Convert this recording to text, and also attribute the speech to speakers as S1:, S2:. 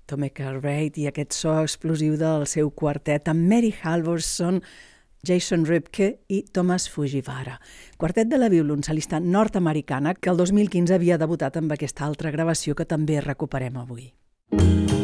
S1: Tommy Cartwright i aquest so explosiu del seu quartet amb Mary Halvorson, Jason Ripke i Thomas Fujiwara. Quartet de la violoncel·lista nord-americana que el 2015 havia debutat amb aquesta altra gravació que també recuperem avui.